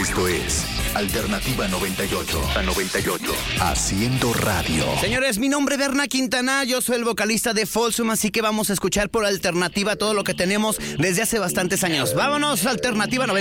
Esto es Alternativa 98. A 98. Haciendo radio. Señores, mi nombre es Berna Quintana, yo soy el vocalista de Folsom, así que vamos a escuchar por Alternativa todo lo que tenemos desde hace bastantes años. Vámonos, Alternativa 98.